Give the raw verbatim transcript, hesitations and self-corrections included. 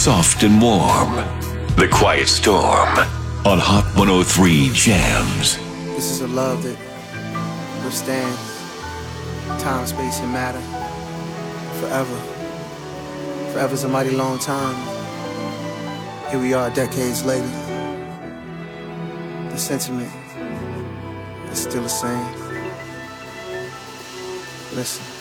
soft and warm. The Quiet Storm on Hot one oh three Jams. This is a love that withstands time, space, and matter forever. Forever's a mighty long time. Here we are decades later. The sentiment is still the same. Listen.